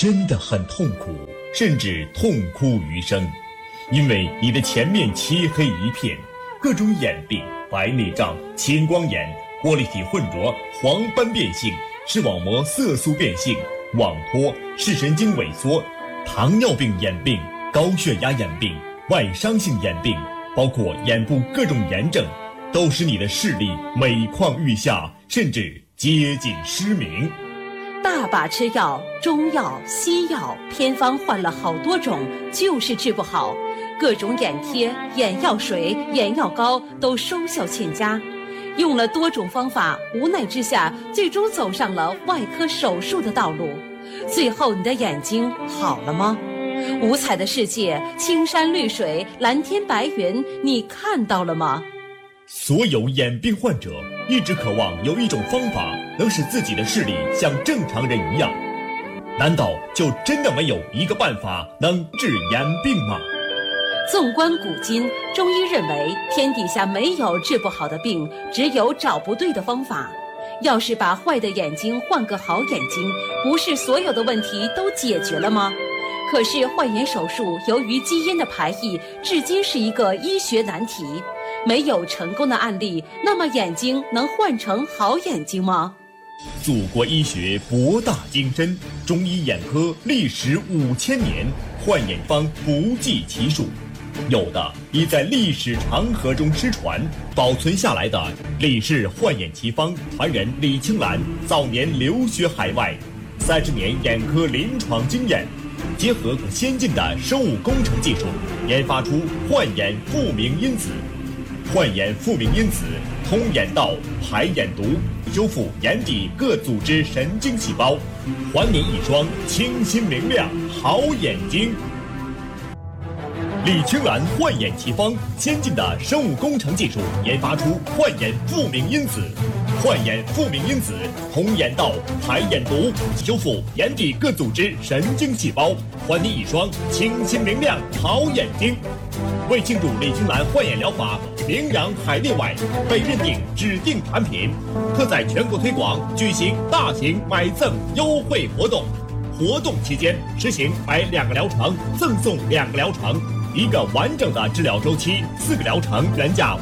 真的很痛苦，甚至痛哭余生，因为你的前面漆黑一片，各种眼病、白内障、青光眼、玻璃体混浊、黄斑变性、视网膜色素变性、网脱、视神经萎缩、糖尿病眼病、高血压眼病、外伤性眼病，包括眼部各种炎症，都使你的视力每况愈下，甚至接近失明。 大把吃药，中药、西药，偏方换了好多种，就是治不好。各种眼贴、眼药水、眼药膏都收效欠佳。用了多种方法，无奈之下，最终走上了外科手术的道路。最后，你的眼睛好了吗？五彩的世界，青山绿水，蓝天白云，你看到了吗？ 所有眼病患者一直渴望有一种方法能使自己的视力像正常人一样，难道就真的没有一个办法能治眼病吗？ 纵观古今，中医认为天底下没有治不好的病，只有找不对的方法。要是把坏的眼睛换个好眼睛，不是所有的问题都解决了吗？可是换眼手术由于基因的排异，至今是一个医学难题，没有成功的案例。那么眼睛能换成好眼睛吗？ 祖国医学博大精深，中医眼科历时5000年，换眼方不计其数。有的已在历史长河中失传，保存下来的李氏换眼奇方传人李青兰早年留学海外，30年眼科临床经验，结合先进的生物工程技术，研发出换眼复明因子。换眼复明因子通眼道、排眼毒，修复眼底各组织神经细胞，还您一双清新明亮好眼睛。李青兰换眼奇方，先进的生物工程技术研发出换眼复明因子。换眼复明因子通眼道、排眼毒，修复眼底各组织神经细胞，还你一双清新明亮好眼睛。为庆祝李青兰换眼疗法名扬海内外，被认定指定产品，特在全国推广举行大型买赠优惠活动。活动期间实行买2个疗程赠送2个疗程，1个完整的治疗周期，4个疗程原价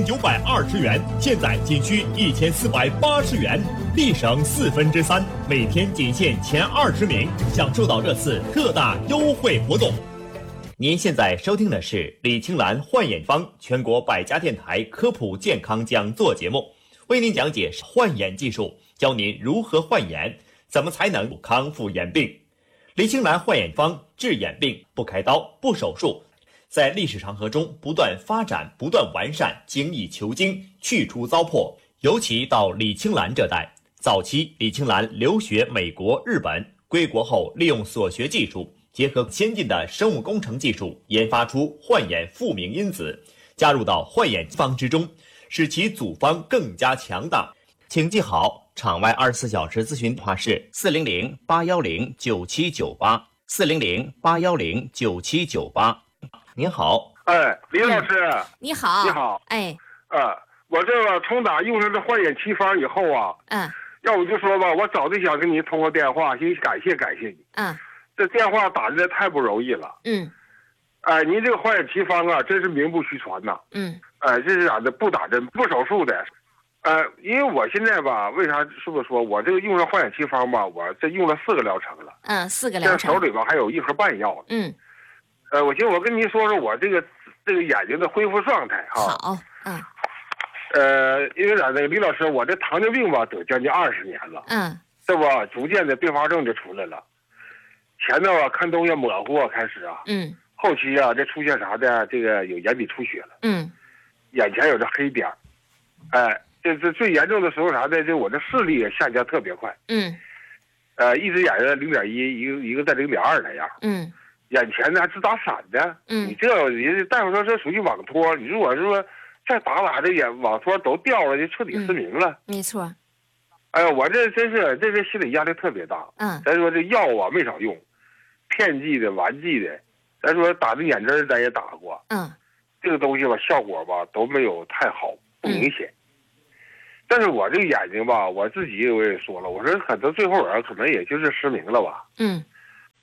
5920元，现在仅需1480元，立省3/4，每天仅限前20名，享受到这次特大优惠活动。您现在收听的是李青兰换眼方全国100家电台科普健康讲座节目，为您讲解换眼技术，教您如何换眼，怎么才能康复眼病。李青兰换眼方治眼病不开刀不手术，在历史长河中不断发展不断完善，精益求精，去除糟粕。尤其到李青兰这代，早期李青兰留学美国日本，归国后利用所学技术，结合先进的生物工程技术，研发出换眼复明因子，加入到换眼方之中，使其组方更加强大。请记好场外24小时咨询电话是400-810-9798，400-810-9798。您好， 李老师， 你好， 你好， 哎， 我这个从打用上这换眼奇方以后啊，要不就说吧，我早就想跟您通个电话，先感谢你，这电话打的太不容易了，您这个换眼奇方啊，真是名不虚传呐，这是咋的？不打针不手术的，因为我现在吧，为啥是不是说我这个用上换眼奇方吧，我这用了4个疗程了 ，4个疗程， 手里边还有1盒半药呢，我寻思我跟您说说我这个眼睛的恢复状态哈。 好， 因为咋的，李老师，我这糖尿病吧得将近20年了，这不逐渐的并发症就出来了。前头啊看东西模糊开始啊，后期啊这出现啥的，这个有眼底出血了，眼前有这黑点儿，这最严重的时候啥的，就我这视力也下降特别快，一只眼睛0.1，一个在0.2那样，眼前呢还直打闪的，你这人大夫说这属于网脱，你如果说再打这眼网脱都掉了，就彻底失明了， 没错。 哎呀，我这真是这心理压力特别大，咱说这药啊没少用，片剂的、丸剂的，咱说打的眼针咱也打过，这个东西吧效果吧都没有太好，不明显。但是我这个眼睛吧，我自己我也说了，我说可能最后可能也就是失明了吧，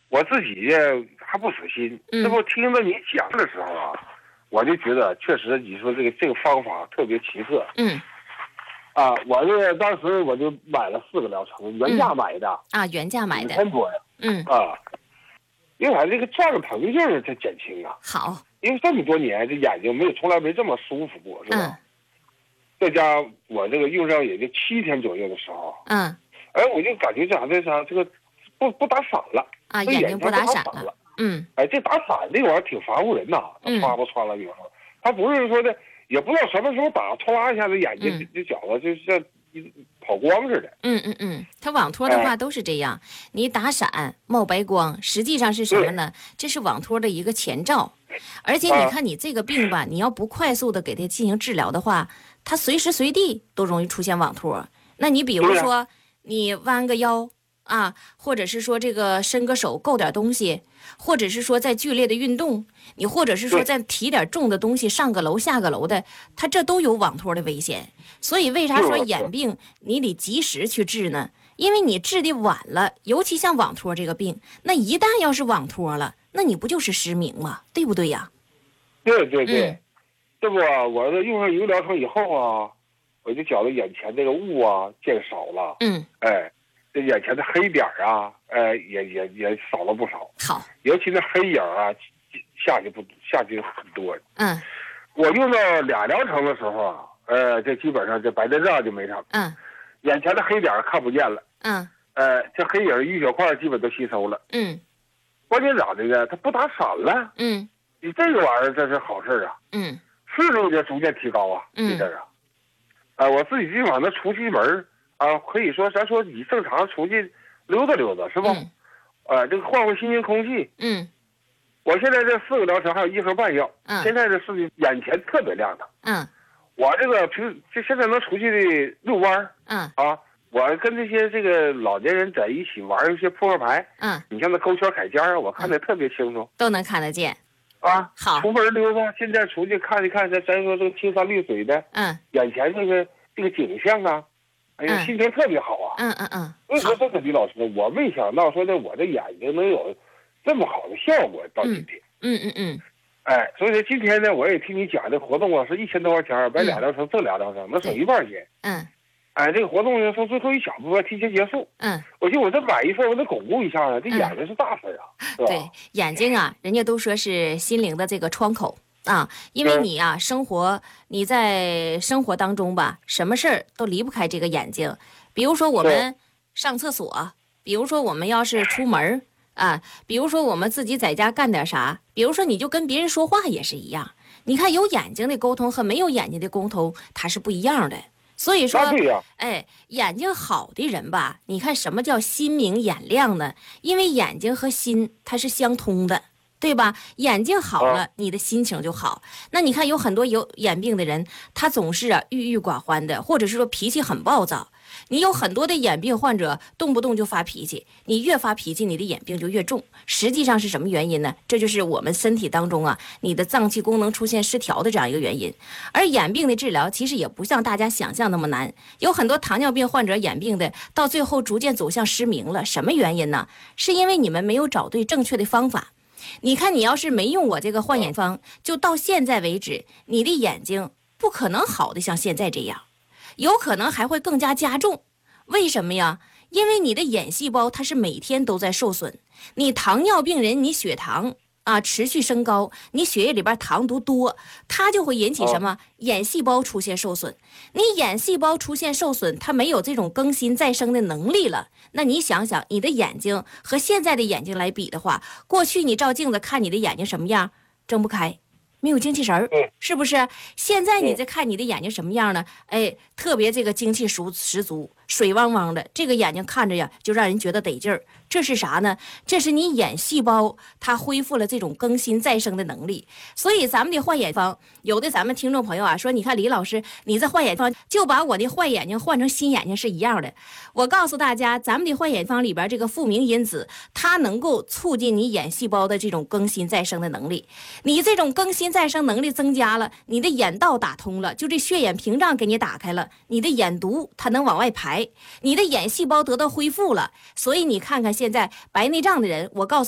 我自己呢还不死心，这不听着你讲的时候啊，我就觉得确实你说这个方法特别奇特。我这当时我就买了4个疗程，原价买的。 原价买的。 5000多呀。因为我这个撞了疼劲儿才减轻啊。 好。 因为这么多年这眼睛从来没这么舒服过，是吧？再加我这个用上也就7天左右的时候。我就感觉这个不打闪了。 眼睛不打闪了。 这打闪这玩意儿挺烦乎人呐，刷吧刷了以后，他不是说的，也不知道什么时候打，唰啦一下子眼睛就觉得就像跑光似的。 它网托的话都是这样，你打闪冒白光，实际上是什么呢？这是网托的一个前兆。而且你看你这个病吧，你要不快速的给它进行治疗的话，它随时随地都容易出现网托。那你比如说你弯个腰或者是说这个伸个手够点东西，或者是说在剧烈的运动，你或者是说在提点重的东西上个楼下个楼的，它这都有网托的危险。所以为啥说眼病你得及时去治呢？因为你治的晚了，尤其像网托这个病，那一旦要是网托了，那你不就是失明吗？对不对呀？ 对，这不我这用上1个疗程以后啊，我就觉得眼前这个雾见少了。这眼前的黑点也少了不少。 好， 尤其那黑影下去很多。我用到2疗程的时候这基本上这白内障就没成。眼前的黑点看不见了。这黑影淤血块基本都吸收了。关键咋的呢？它不打闪了。你这个玩意儿这是好事啊。视力就逐渐提高啊。这我自己基本上能出去门可以说咱说你正常出去溜达溜达是吧？这个换新鲜空气。我现在这4个疗程还有1盒半药。现在这视力眼前特别亮堂。我这个就现在能出去的遛弯。我跟这个老年人在一起玩一些扑克牌。你像那勾圈凯尖我看得特别清楚， 都能看得见。好， 出门溜达，现在出去看一看，咱说这个青山绿水的。眼前这个景象心情特别好啊。所以说这个李老师，我没想到说我的眼睛能有这么好的效果到今天。所以说今天呢，我也听你讲这活动是1000多块钱，买2疗程挣2疗程，能省1半钱。这个活动呢，说最后一小部分提前结束。我觉得我这买一份，我得巩固一下这眼睛是大事是吧？ 对，眼睛人家都说是心灵的这个窗口。因为你你在生活当中吧，什么事儿都离不开这个眼睛。比如说我们上厕所，比如说我们要是出门比如说我们自己在家干点啥，比如说你就跟别人说话也是一样。你看有眼睛的沟通和没有眼睛的沟通，它是不一样的。所以说，眼睛好的人吧，你看什么叫心明眼亮呢？因为眼睛和心它是相通的。对吧？眼睛好了，你的心情就好。那你看有很多有眼病的人，他总是郁郁寡欢的，或者是说脾气很暴躁。你有很多的眼病患者动不动就发脾气，你越发脾气，你的眼病就越重。实际上是什么原因呢？这就是我们身体当中你的脏器功能出现失调的这样一个原因。而眼病的治疗其实也不像大家想象那么难，有很多糖尿病患者眼病的到最后逐渐走向失明了。什么原因呢？是因为你们没有找对正确的方法。你看你要是没用我这个换眼方，就到现在为止，你的眼睛不可能好的像现在这样，有可能还会更加加重。为什么呀？因为你的眼细胞它是每天都在受损。你糖尿病人，你血糖持续升高，你血液里边糖毒多，它就会引起什么？眼细胞出现受损。你眼细胞出现受损，它没有这种更新再生的能力了。那你想想，你的眼睛和现在的眼睛来比的话，过去你照镜子看你的眼睛什么样？睁不开，没有精气神儿，是不是？现在你再看你的眼睛什么样呢？特别这个精气十足，水汪汪的，这个眼睛看着呀，就让人觉得得劲儿。这是啥呢？这是你眼细胞它恢复了这种更新再生的能力。所以咱们的换眼方，有的咱们听众朋友说，你看李老师，你这换眼方就把我的坏眼睛换成新眼睛是一样的。我告诉大家，咱们的换眼方里边这个复明因子，它能够促进你眼细胞的这种更新再生的能力。你这种更新再生能力增加了，你的眼道打通了，就这血眼屏障给你打开了，你的眼毒它能往外排，你的眼细胞得到恢复了。所以你看看现在白内障的人，我告诉